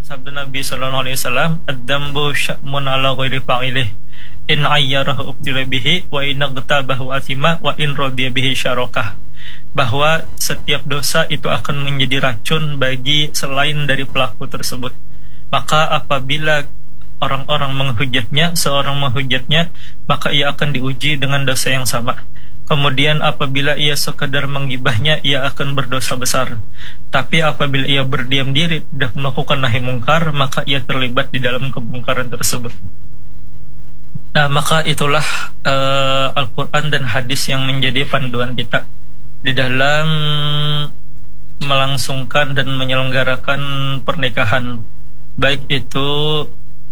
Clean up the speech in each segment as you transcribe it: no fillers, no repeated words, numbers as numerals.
Sabda Nabi sallallahu alaihi wasallam, "Ad-dambu sya'mun ala ghairi fa'ilih. In ayyarahu ubtila bihi wa in agtabahu athima wa in radiya bihi syarokah." Bahwa setiap dosa itu akan menjadi racun bagi selain dari pelaku tersebut. Maka apabila seorang menghujatnya, maka ia akan diuji dengan dosa yang sama. Kemudian apabila ia sekadar menggibahnya, ia akan berdosa besar. Tapi apabila ia berdiam diri, tidak melakukan nahi mungkar, maka ia terlibat di dalam kemungkaran tersebut. Nah, maka itulah Al-Quran dan hadis yang menjadi panduan kita di dalam melangsungkan dan menyelenggarakan pernikahan, baik itu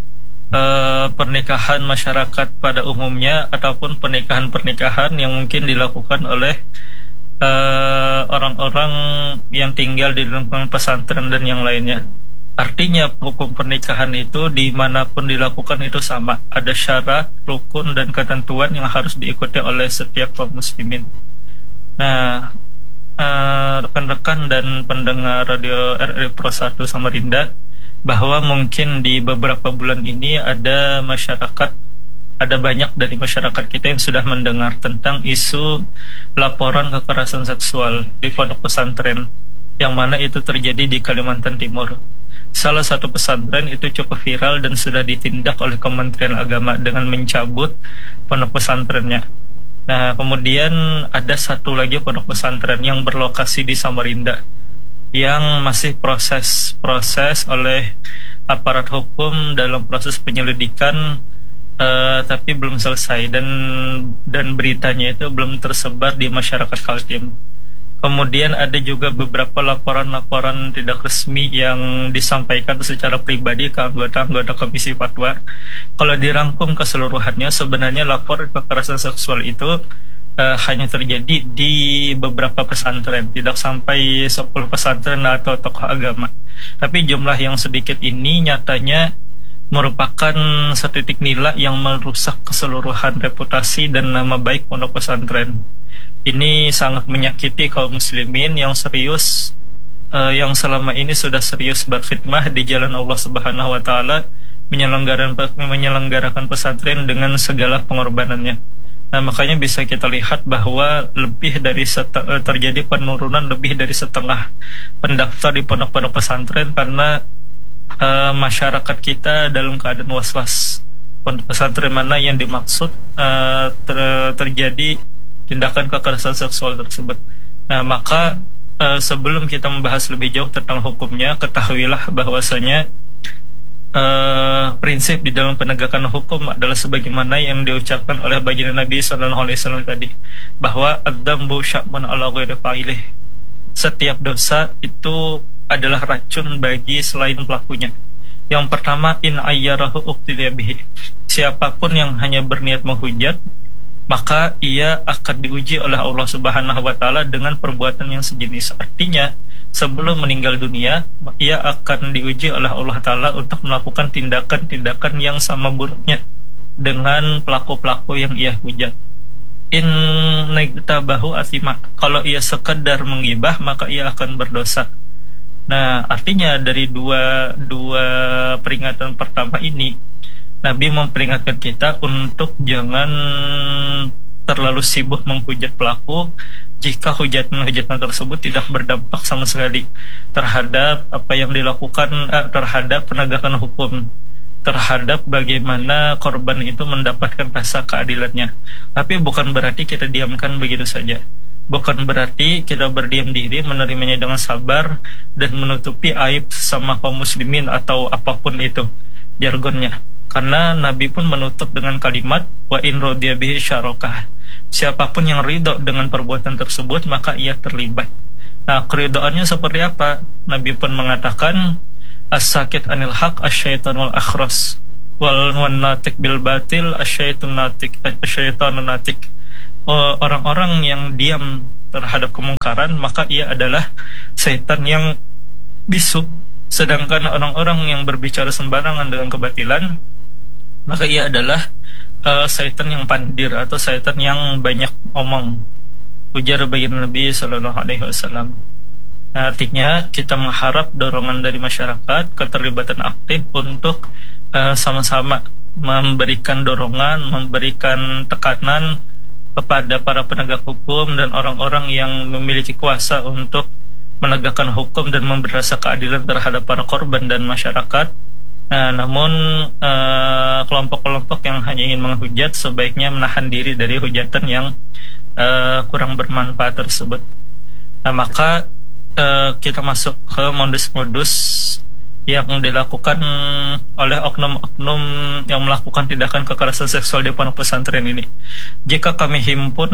pernikahan masyarakat pada umumnya ataupun pernikahan-pernikahan yang mungkin dilakukan oleh orang-orang yang tinggal di lingkungan pesantren dan yang lainnya. Artinya hukum pernikahan itu dimanapun dilakukan itu sama, ada syarat, rukun, dan ketentuan yang harus diikuti oleh setiap kaum muslimin. Nah, rekan-rekan dan pendengar radio RRI Pro 1 Samarinda, bahwa mungkin di beberapa bulan ini ada banyak dari masyarakat kita yang sudah mendengar tentang isu laporan kekerasan seksual di pondok pesantren, yang mana itu terjadi di Kalimantan Timur. Salah satu pesantren itu cukup viral dan sudah ditindak oleh Kementerian Agama dengan mencabut pondok pesantrennya. Nah, kemudian ada satu lagi pondok pesantren yang berlokasi di Samarinda yang masih proses oleh aparat hukum dalam proses penyelidikan, tapi belum selesai dan beritanya itu belum tersebar di masyarakat Kaltim. Kemudian ada juga beberapa laporan-laporan tidak resmi yang disampaikan secara pribadi ke anggota-anggota Komisi Fatwa. Kalau dirangkum keseluruhannya, sebenarnya laporan kekerasan seksual itu hanya terjadi di beberapa pesantren, tidak sampai 10 pesantren atau tokoh agama. Tapi jumlah yang sedikit ini nyatanya merupakan satu titik nilai yang merusak keseluruhan reputasi dan nama baik pondok pesantren. Ini sangat menyakiti kaum muslimin yang serius, yang selama ini sudah serius berkhidmah di jalan Allah Subhanahu wa taala, menyelenggarakan pesantren dengan segala pengorbanannya. Nah, makanya bisa kita lihat bahwa terjadi penurunan lebih dari setengah pendaftar di pondok-pondok pesantren karena masyarakat kita dalam keadaan was-was. Pondok pesantren mana yang dimaksud terjadi tindakan kekerasan seksual tersebut. Nah, maka sebelum kita membahas lebih jauh tentang hukumnya, ketahuilah bahwasanya prinsip di dalam penegakan hukum adalah sebagaimana yang diucapkan oleh baginda Nabi sallallahu alaihi wasallam tadi, bahwa ad-dambu sya'mun ala ghairi fa'ilih. Setiap dosa itu adalah racun bagi selain pelakunya. Yang pertama, in ayyarahu uqtila bihi. Siapapun yang hanya berniat menghujat, maka ia akan diuji oleh Allah Subhanahu wa taala dengan perbuatan yang sejenis. Artinya, sebelum meninggal dunia, ia akan diuji oleh Allah taala untuk melakukan tindakan-tindakan yang sama buruknya dengan pelaku-pelaku yang ia hujat. In nagtabahu athima. Kalau ia sekedar menggibah, maka ia akan berdosa. Nah, artinya dari dua peringatan pertama ini, Nabi memperingatkan kita untuk jangan terlalu sibuk menghujat pelaku jika hujatan tersebut tidak berdampak sama sekali terhadap apa yang dilakukan, terhadap penegakan hukum, terhadap bagaimana korban itu mendapatkan rasa keadilannya. Tapi bukan berarti kita diamkan begitu saja. Bukan berarti kita berdiam diri, menerimanya dengan sabar dan menutupi aib sama kaum muslimin atau apapun itu jargonnya. Karena Nabi pun menutup dengan kalimat wa in radiya bihi syarokah. Siapapun yang ridho dengan perbuatan tersebut, maka ia terlibat. Nah, keridhoannya seperti apa? Nabi pun mengatakan as-sakit anil haq asyaitanul akhras wal natik bil batil asyaitanun natik. Orang-orang yang diam terhadap kemungkaran, maka ia adalah setan yang bisu. Sedangkan orang-orang yang berbicara sembarangan dengan kebatilan, maka ia adalah setan yang pandir atau setan yang banyak omong. Ujar baginda Nabi sallallahu alaihi wasallam. Nah, artinya kita mengharap dorongan dari masyarakat, keterlibatan aktif untuk sama-sama memberikan dorongan, memberikan tekanan kepada para penegak hukum dan orang-orang yang memiliki kuasa untuk menegakkan hukum dan memberi rasa keadilan terhadap para korban dan masyarakat. Nah, namun kelompok-kelompok yang hanya ingin menghujat sebaiknya menahan diri dari hujatan yang kurang bermanfaat tersebut. Nah, maka kita masuk ke modus-modus yang dilakukan oleh oknum-oknum yang melakukan tindakan kekerasan seksual di pondok pesantren ini. Jika kami himpun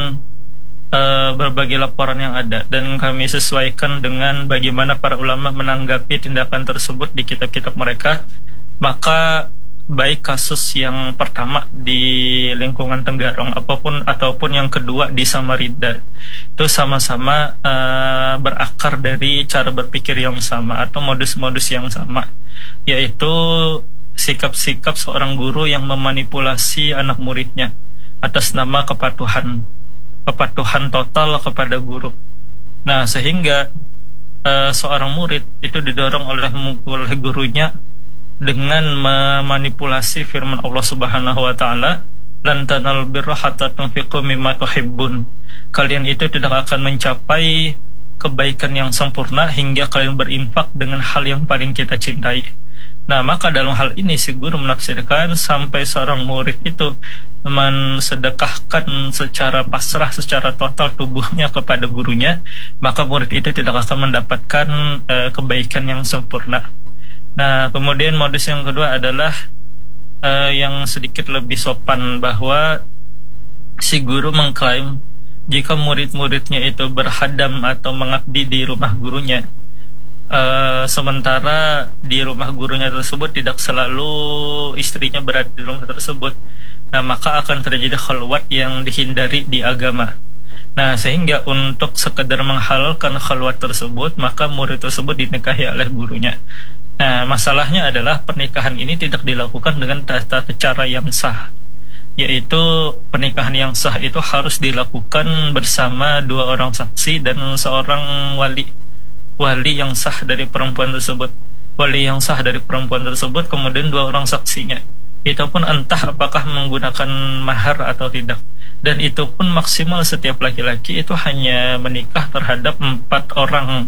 berbagai laporan yang ada dan kami sesuaikan dengan bagaimana para ulama menanggapi tindakan tersebut di kitab-kitab mereka, maka baik kasus yang pertama di lingkungan Tenggarong ataupun yang kedua di Samarinda itu sama-sama berakar dari cara berpikir yang sama atau modus-modus yang sama, yaitu sikap-sikap seorang guru yang memanipulasi anak muridnya atas nama kepatuhan total kepada guru. Nah, sehingga seorang murid itu didorong oleh gurunya dengan memanipulasi firman Allah Subhanahu wa taala, lan tanal birra hatta tunfiqu mimma tuhibbun. Kalian itu tidak akan mencapai kebaikan yang sempurna hingga kalian berinfak dengan hal yang paling kita cintai. Nah, maka dalam hal ini si guru menafsirkan sampai seorang murid itu mensedekahkan secara pasrah, secara total tubuhnya kepada gurunya, maka murid itu tidak akan mendapatkan kebaikan yang sempurna. Nah, kemudian modus yang kedua adalah yang sedikit lebih sopan, bahwa si guru mengklaim jika murid-muridnya itu berhadam atau mengabdi di rumah gurunya, sementara di rumah gurunya tersebut tidak selalu istrinya berada di rumah tersebut, nah maka akan terjadi khalwat yang dihindari di agama. Nah, sehingga untuk sekedar menghalalkan khalwat tersebut, maka murid tersebut dinikahi oleh gurunya. Nah, masalahnya adalah pernikahan ini tidak dilakukan dengan tata cara yang sah, yaitu pernikahan yang sah itu harus dilakukan bersama dua orang saksi dan seorang wali yang sah dari perempuan tersebut. Wali yang sah dari perempuan tersebut, kemudian dua orang saksinya. Itu pun entah apakah menggunakan mahar atau tidak. Dan itu pun maksimal setiap laki-laki itu hanya menikah terhadap empat orang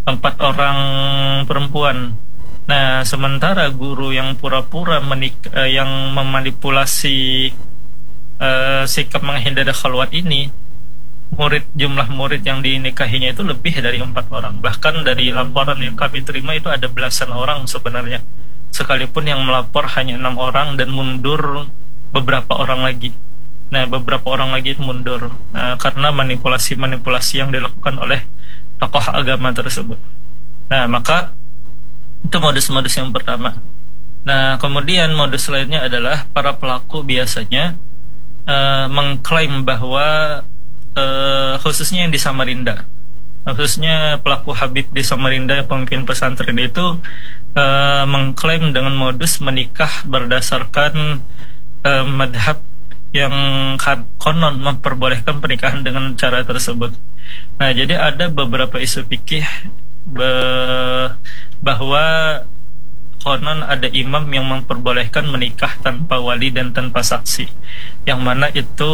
perempuan. Nah, sementara guru yang pura-pura yang memanipulasi sikap menghindari khalwat ini, jumlah murid yang dinikahinya itu lebih dari 4 orang. Bahkan dari laporan yang kami terima itu ada belasan orang sebenarnya, sekalipun yang melapor hanya 6 orang dan mundur beberapa orang lagi. Nah, beberapa orang lagi mundur karena manipulasi yang dilakukan oleh tokoh agama tersebut. Nah, maka itu modus-modus yang pertama. Nah, kemudian modus lainnya adalah para pelaku biasanya mengklaim bahwa khususnya yang di Samarinda, khususnya pelaku Habib di Samarinda, pemimpin pesantren itu mengklaim dengan modus menikah berdasarkan madhab yang konon memperbolehkan pernikahan dengan cara tersebut. Nah, jadi ada beberapa isu fikih bahwa konon ada imam yang memperbolehkan menikah tanpa wali dan tanpa saksi, yang mana itu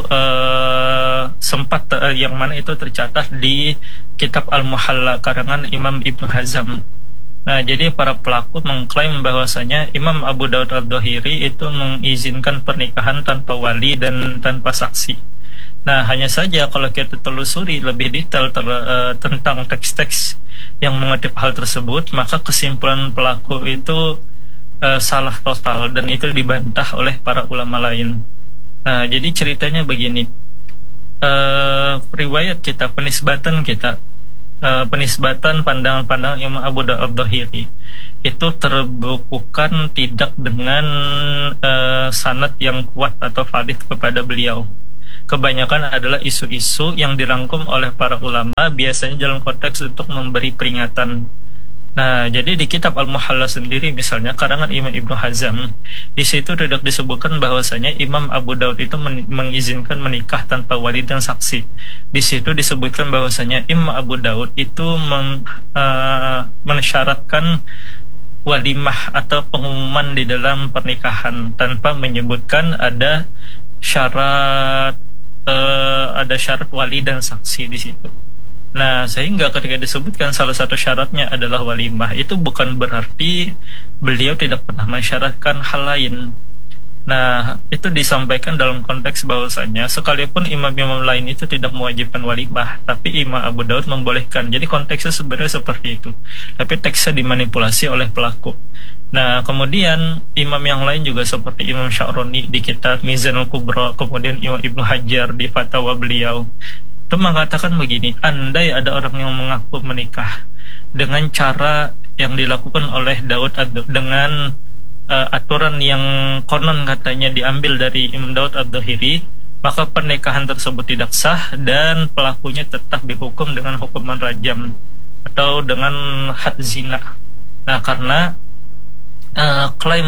tercatat di kitab Al-Muhalla karangan Imam Ibnu Hazm. Nah, jadi para pelaku mengklaim bahwasanya Imam Abu Daud Ad-Dhahiri itu mengizinkan pernikahan tanpa wali dan tanpa saksi. Nah, hanya saja kalau kita telusuri lebih detail tentang teks-teks yang mengutip hal tersebut, maka kesimpulan pelaku itu salah total dan itu dibantah oleh para ulama lain. Nah, jadi ceritanya begini, riwayat kita, penisbatan pandangan-pandangan Imam Abu Daud Ad-Dhahiri itu terbukukan tidak dengan sanad yang kuat atau valid kepada beliau. Kebanyakan adalah isu-isu yang dirangkum oleh para ulama, biasanya dalam konteks untuk memberi peringatan Nah, jadi di kitab Al-Muhalla sendiri misalnya karangan Imam Ibnu Hazm, di situ tidak disebutkan bahwasanya Imam Abu Daud itu mengizinkan menikah tanpa wali dan saksi. Di situ disebutkan bahwasanya Imam Abu Daud itu mensyaratkan walimah atau pengumuman di dalam pernikahan tanpa menyebutkan syarat ada syarat wali dan saksi di situ. Nah, sehingga ketika disebutkan salah satu syaratnya adalah walimah, itu bukan berarti beliau tidak pernah mensyaratkan hal lain. Nah, itu disampaikan dalam konteks bahwasanya sekalipun imam-imam lain itu tidak mewajibkan walimah, tapi Imam Abu Daud membolehkan. Jadi konteksnya sebenarnya seperti itu. Tapi teksnya dimanipulasi oleh pelaku. Nah, kemudian imam yang lain juga seperti Imam Sya'roni di kitab Mizanul Kubra, kemudian Imam Ibnu Hajar di fatwa beliau itu mengatakan begini, andai ada orang yang mengaku menikah dengan cara yang dilakukan oleh Daud dengan aturan yang konon katanya diambil dari Imam Daud Ad-Dhahiri, maka pernikahan tersebut tidak sah dan pelakunya tetap dihukum dengan hukuman rajam atau dengan had zina. Nah, karena klaim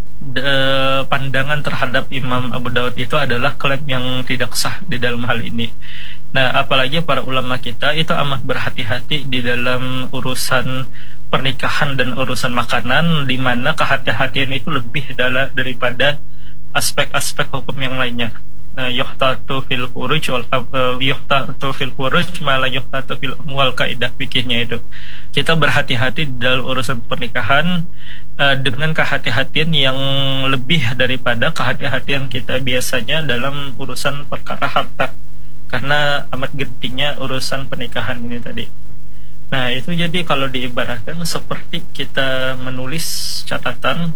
pandangan terhadap Imam Abu Daud itu adalah klaim yang tidak sah di dalam hal ini. Nah, apalagi para ulama kita itu amat berhati-hati di dalam urusan pernikahan dan urusan makanan, di mana kehati-hatian itu lebih daripada aspek-aspek hukum yang lainnya. Yuhtatu fil furuj yuhtatu fil furuj malah yuhtatu fil amwal, kaidah fikihnya itu. Kita berhati-hati di dalam urusan pernikahan dengan kehati-hatian yang lebih daripada kehati-hatian kita biasanya dalam urusan perkara harta, karena amat gentingnya urusan pernikahan ini tadi. Nah, itu jadi kalau diibaratkan seperti kita menulis catatan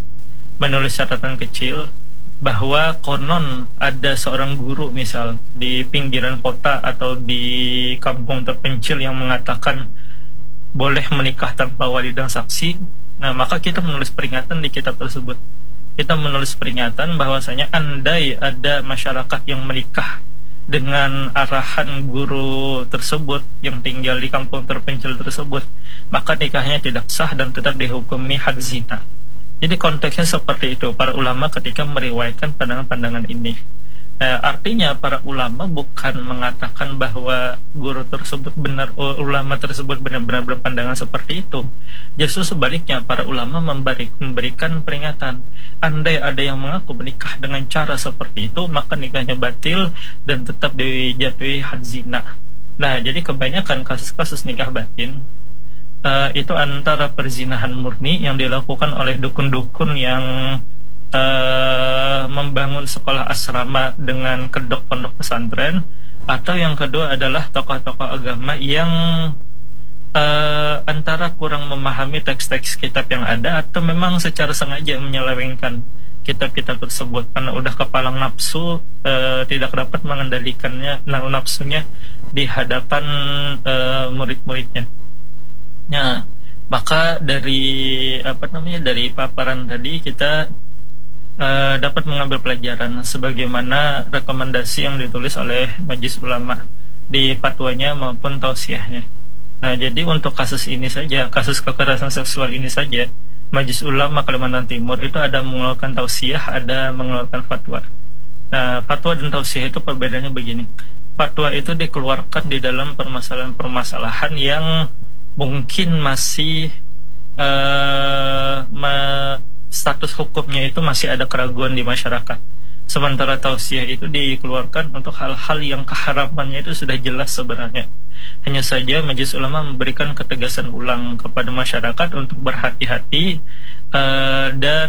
kecil bahwa konon ada seorang guru misal di pinggiran kota atau di kampung terpencil yang mengatakan boleh menikah tanpa wali dan saksi. Nah, maka kita menulis peringatan di kitab tersebut. Kita menulis peringatan bahwasanya andai ada masyarakat yang menikah dengan arahan guru tersebut yang tinggal di kampung terpencil tersebut, maka nikahnya tidak sah dan tetap dihukumi had zina. Jadi konteksnya seperti itu para ulama ketika meriwayatkan pandangan-pandangan ini. Artinya para ulama bukan mengatakan bahwa guru tersebut ulama tersebut benar-benar berpandangan seperti itu. Justru sebaliknya, para ulama memberikan peringatan. Andai ada yang mengaku menikah dengan cara seperti itu, maka nikahnya batil dan tetap dijatuhi had zina. Nah, jadi kebanyakan kasus-kasus nikah batin itu antara perzinahan murni yang dilakukan oleh dukun-dukun yang membangun sekolah asrama dengan kedok pondok pesantren, atau yang kedua adalah tokoh-tokoh agama yang antara kurang memahami teks-teks kitab yang ada atau memang secara sengaja menyelewengkan kitab-kitab tersebut karena udah kepalang nafsu, tidak dapat mengendalikannya nafsunya di hadapan murid-muridnya. Nah, maka dari dari paparan tadi kita dapat mengambil pelajaran sebagaimana rekomendasi yang ditulis oleh Majelis Ulama di fatwanya maupun tausiahnya. Nah, jadi untuk kasus ini saja, kasus kekerasan seksual ini saja, Majelis Ulama Kalimantan Timur itu ada mengeluarkan tausiah, ada mengeluarkan fatwa. Nah, fatwa dan tausiah itu perbedaannya begini. Fatwa itu dikeluarkan di dalam permasalahan-permasalahan yang mungkin masih status hukumnya itu masih ada keraguan di masyarakat. Sementara tausiah itu dikeluarkan untuk hal-hal yang keharamannya itu sudah jelas sebenarnya. Hanya saja Majelis Ulama memberikan ketegasan ulang kepada masyarakat untuk berhati-hati dan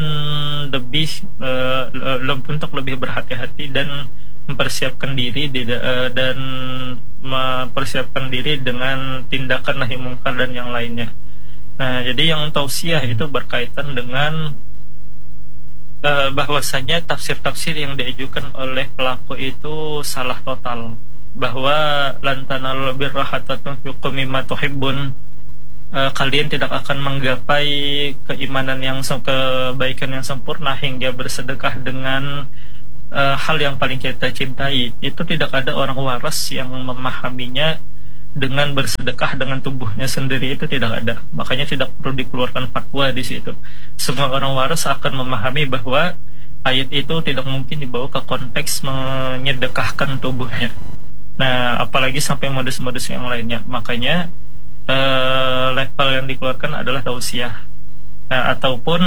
untuk lebih berhati-hati dan mempersiapkan diri dengan tindakan nahi mungkar dan yang lainnya. Nah, jadi yang tausiah itu berkaitan dengan bahwasanya tafsir-tafsir yang diajukan oleh pelaku itu salah total, bahwa lantanal birra hatta tunfiqu mimma tuhibbun, kalian tidak akan menggapai kebaikan yang sempurna hingga bersedekah dengan hal yang paling kita cintai. Itu tidak ada orang waras yang memahaminya dengan bersedekah dengan tubuhnya sendiri itu tidak ada. Makanya tidak perlu dikeluarkan fatwa di situ. Semua orang waras akan memahami bahwa ayat itu tidak mungkin dibawa ke konteks menyedekahkan tubuhnya. Nah, apalagi sampai modus-modus yang lainnya. Makanya level yang dikeluarkan adalah tausiah. Nah, ataupun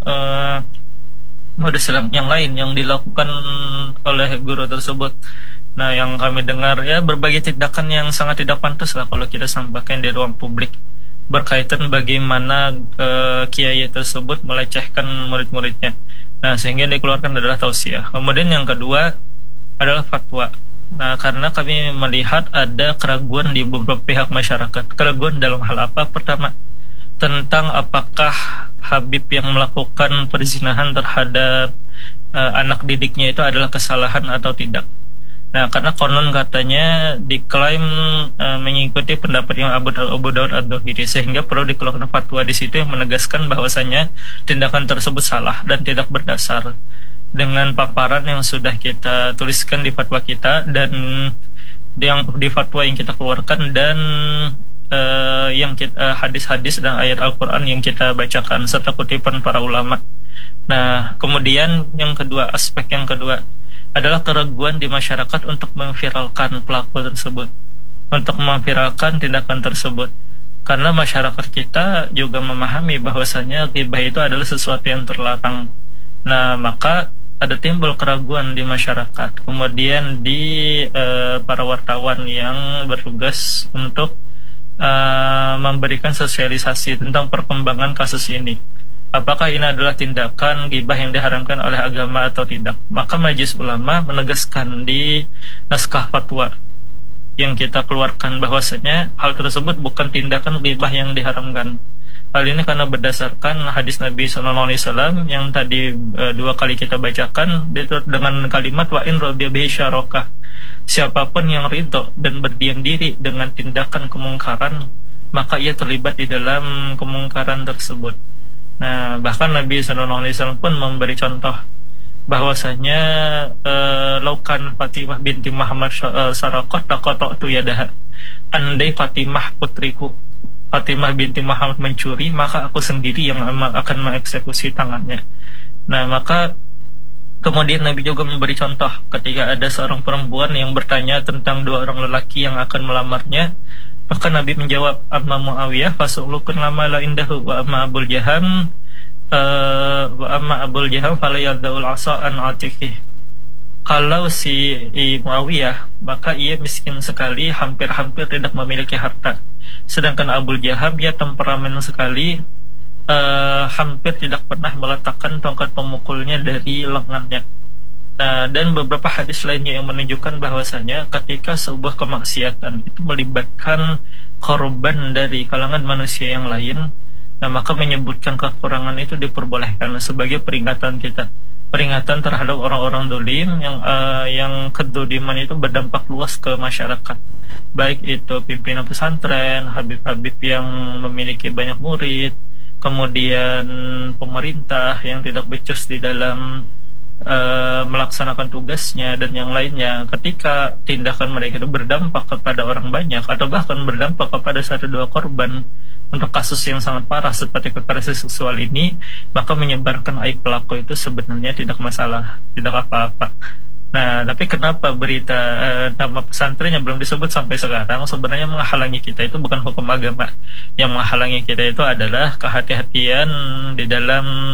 modus yang lain yang dilakukan oleh guru tersebut. Nah, yang kami dengar ya berbagai tindakan yang sangat tidak pantas lah kalau kita sampaikan di ruang publik berkaitan bagaimana kiai tersebut melecehkan murid-muridnya. Nah, sehingga yang dikeluarkan adalah tausiah. Kemudian yang kedua adalah fatwa. Nah, karena kami melihat ada keraguan di beberapa pihak masyarakat. Keraguan dalam hal apa? Pertama, tentang apakah Habib yang melakukan perzinahan terhadap anak didiknya itu adalah kesalahan atau tidak. Nah, karena konon katanya diklaim mengikuti pendapat yang Abu Daud Ad-Dhahiri, sehingga perlu dikeluarkan fatwa di situ yang menegaskan bahwasanya tindakan tersebut salah dan tidak berdasar dengan paparan yang sudah kita tuliskan di fatwa kita dan yang di fatwa yang kita keluarkan dan yang kita hadis-hadis dan ayat Al-Quran yang kita bacakan serta kutipan para ulama. Nah, kemudian yang kedua, aspek yang kedua adalah keraguan di masyarakat untuk memviralkan pelaku tersebut, untuk memviralkan tindakan tersebut, karena masyarakat kita juga memahami bahwasanya ghibah itu adalah sesuatu yang terlarang. Nah, maka ada timbul keraguan di masyarakat, kemudian di para wartawan yang bertugas untuk memberikan sosialisasi tentang perkembangan kasus ini. Apakah ini adalah tindakan ghibah yang diharamkan oleh agama atau tidak? Maka Majelis Ulama menegaskan di naskah fatwa yang kita keluarkan bahwasanya hal tersebut bukan tindakan ghibah yang diharamkan. Hal ini karena berdasarkan hadis Nabi SAW yang tadi dua kali kita bacakan dengan kalimat wa in radiya bihi syarokah. Siapapun yang ridho dan berdiam diri dengan tindakan kemungkaran, maka ia terlibat di dalam kemungkaran tersebut. Nah, bahkan Nabi SAW pun memberi contoh bahwasanya laukan Fatimah binti Muhammad sarakot taqata'tu yadaha. Andai Fatimah putriku Fatimah binti Muhammad mencuri, maka aku sendiri yang akan mengeksekusi tangannya. Nah, maka kemudian Nabi juga memberi contoh ketika ada seorang perempuan yang bertanya tentang dua orang lelaki yang akan melamarnya. Maka Nabi menjawab, amma Muawiyah fasulukun lama la indahu wa amma Abul Jaham falayaddaul asa an atiqih. Kalau si Muawiyah, maka ia miskin sekali, hampir-hampir tidak memiliki harta. Sedangkan Abul Jaham, ia temperamen sekali, hampir tidak pernah meletakkan tongkat pemukulnya dari lengannya. Dan beberapa hadis lainnya yang menunjukkan bahwasanya ketika sebuah kemaksiatan itu melibatkan korban dari kalangan manusia yang lain, nah maka menyebutkan kekurangan itu diperbolehkan sebagai peringatan kita, peringatan terhadap orang-orang dolim yang kedoliman itu berdampak luas ke masyarakat, baik itu pimpinan pesantren, habib-habib yang memiliki banyak murid, kemudian pemerintah yang tidak becus di dalam melaksanakan tugasnya dan yang lainnya. Ketika tindakan mereka itu berdampak kepada orang banyak atau bahkan berdampak kepada satu dua korban untuk kasus yang sangat parah seperti kekerasan seksual ini, maka menyebarkan aib pelaku itu sebenarnya tidak masalah, tidak apa-apa. Nah, tapi kenapa berita nama pesantrennya belum disebut sampai sekarang? Sebenarnya menghalangi kita itu bukan hukum agama. Yang menghalangi kita itu adalah kehati-hatian di dalam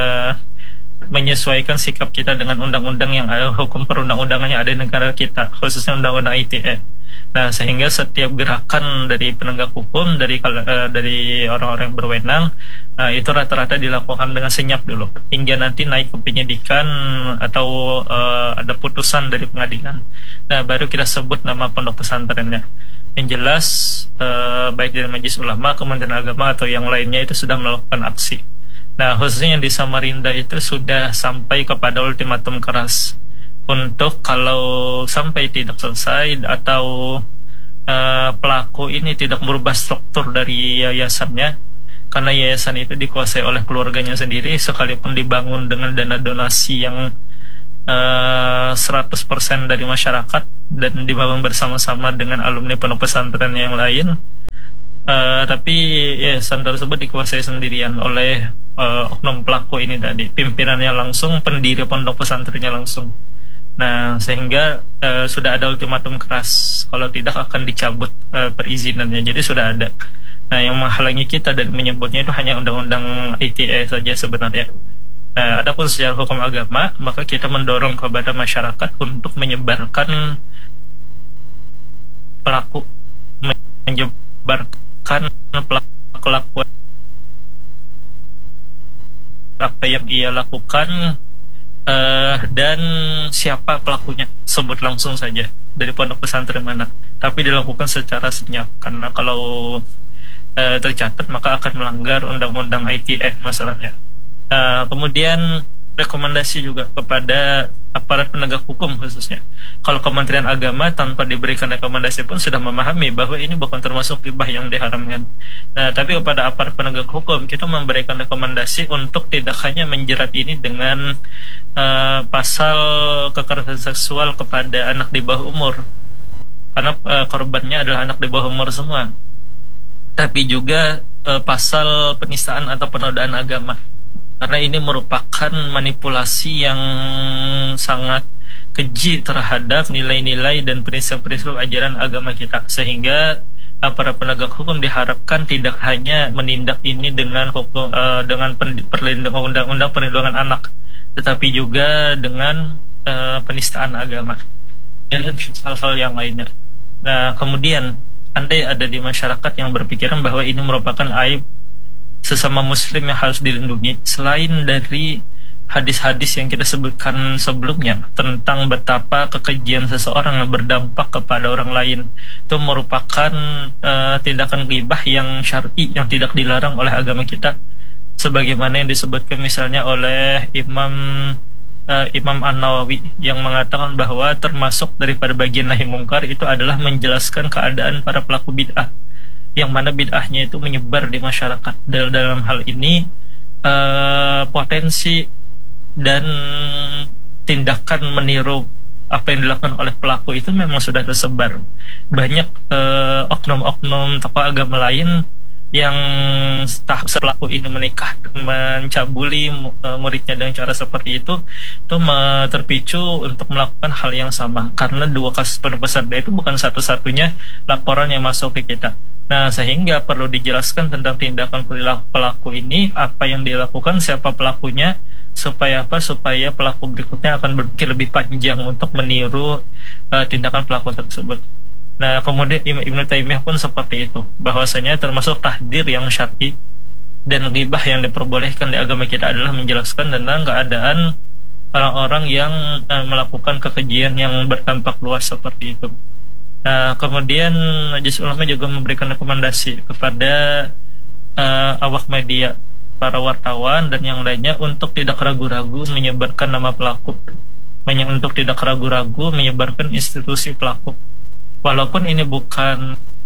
menyesuaikan sikap kita dengan undang-undang yang ada, hukum perundang-undangan yang ada di negara kita, khususnya undang-undang ITE. Nah, sehingga setiap gerakan dari penegak hukum, dari orang-orang yang berwenang, itu rata-rata dilakukan dengan senyap dulu, hingga nanti naik ke penyidikan atau ada putusan dari pengadilan. Nah, baru kita sebut nama pondok pesantrennya. Yang jelas, baik dari Majelis Ulama, Kementerian Agama atau yang lainnya itu sudah melakukan aksi. Nah, khususnya yang di Samarinda itu sudah sampai kepada ultimatum keras untuk kalau sampai tidak selesai atau pelaku ini tidak merubah struktur dari yayasannya, karena yayasan itu dikuasai oleh keluarganya sendiri, sekalipun dibangun dengan dana donasi yang 100% dari masyarakat, dan dibangun bersama-sama dengan alumni pondok pesantren yang lain. Tapi yayasan tersebut dikuasai sendirian oleh oknum pelaku ini tadi, pimpinannya langsung, pendiri pondok pesantrennya langsung. Nah, sehingga sudah ada ultimatum keras, kalau tidak akan dicabut perizinannya. Jadi sudah ada. Nah, yang menghalangi kita dan menyebutnya itu hanya undang-undang ITE saja sebenarnya. Nah, adapun secara hukum agama, maka kita mendorong kepada masyarakat untuk menyebarkan pelaku, menyebarkan pelaku apa yang ia lakukan, dan siapa pelakunya, sebut langsung saja dari pondok pesantren mana, tapi dilakukan secara senyap, karena kalau tercatat maka akan melanggar undang-undang ITE masalahnya. Kemudian rekomendasi juga kepada aparat penegak hukum khususnya. Kalau Kementerian Agama tanpa diberikan rekomendasi pun sudah memahami bahwa ini bukan termasuk ghibah yang diharamkan. Nah, tapi kepada aparat penegak hukum kita memberikan rekomendasi untuk tidak hanya menjerat ini dengan pasal kekerasan seksual kepada anak di bawah umur, karena korbannya adalah anak di bawah umur semua, tapi juga pasal penistaan atau penodaan agama, karena ini merupakan manipulasi yang sangat keji terhadap nilai-nilai dan prinsip-prinsip ajaran agama kita, sehingga para penegak hukum diharapkan tidak hanya menindak ini dengan hukum, dengan perlindungan undang-undang perlindungan anak, tetapi juga dengan penistaan agama dan hal-hal yang lainnya. Nah, kemudian andai ada di masyarakat yang berpikiran bahwa ini merupakan aib sesama muslim yang harus dilindungi, selain dari hadis-hadis yang kita sebutkan sebelumnya tentang betapa kekejian seseorang yang berdampak kepada orang lain, itu merupakan tindakan ghibah yang syar'i, yang tidak dilarang oleh agama kita, sebagaimana yang disebutkan misalnya oleh Imam An-Nawawi yang mengatakan bahwa termasuk daripada bagian nahi mungkar itu adalah menjelaskan keadaan para pelaku bid'ah, yang mana bid'ahnya itu menyebar di masyarakat. Dalam hal ini potensi dan tindakan meniru apa yang dilakukan oleh pelaku itu memang sudah tersebar. Banyak oknum-oknum tokoh agama lain yang pelaku ini menikah, mencabuli muridnya dengan cara seperti itu terpicu untuk melakukan hal yang sama, karena dua kasus penumpasan itu bukan satu-satunya laporan yang masuk ke kita. Nah, sehingga perlu dijelaskan tentang tindakan perilaku pelaku ini, apa yang dilakukan, siapa pelakunya, supaya apa? Supaya pelaku berikutnya akan berpikir lebih panjang untuk meniru tindakan pelaku tersebut. Nah, kemudian Ibnu Taimiyah pun seperti itu, bahwasanya termasuk tahdir yang syar'i dan ghibah yang diperbolehkan di agama kita adalah menjelaskan tentang keadaan orang-orang yang melakukan kekejian yang berdampak luas seperti itu. Nah, kemudian Majelis Ulama juga memberikan rekomendasi kepada awak media, para wartawan dan yang lainnya untuk tidak ragu-ragu menyebarkan nama pelaku, untuk tidak ragu-ragu menyebarkan institusi pelaku, walaupun ini bukan